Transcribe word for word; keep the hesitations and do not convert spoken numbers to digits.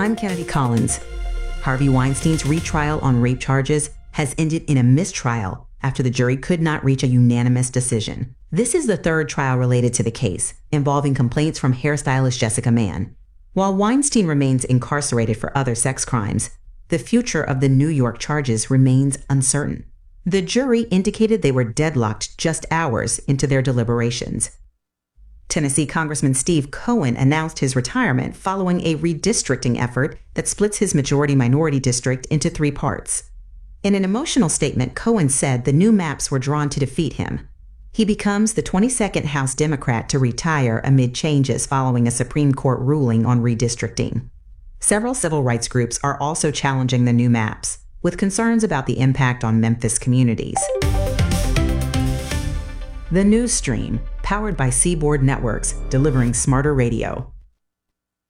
I'm Kennedy Collins. Harvey Weinstein's retrial on rape charges has ended in a mistrial after the jury could not reach a unanimous decision. This is the third trial related to the case, involving complaints from hairstylist Jessica Mann. While Weinstein remains incarcerated for other sex crimes, the future of the New York charges remains uncertain. The jury indicated they were deadlocked just hours into their deliberations. Tennessee Congressman Steve Cohen announced his retirement following a redistricting effort that splits his majority-minority district into three parts. In an emotional statement, Cohen said the new maps were drawn to defeat him. He becomes the twenty-second House Democrat to retire amid changes following a Supreme Court ruling on redistricting. Several civil rights groups are also challenging the new maps, with concerns about the impact on Memphis communities. The News Stream, powered by Seaboard Networks, delivering smarter radio.